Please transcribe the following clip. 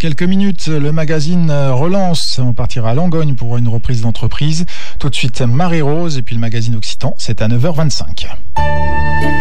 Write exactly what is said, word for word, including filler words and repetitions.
quelques minutes, le magazine relance. On partira à Langogne pour une reprise d'entreprise. Tout de suite, Marie-Rose et puis le magazine Occitan, c'est à neuf heures vingt-cinq.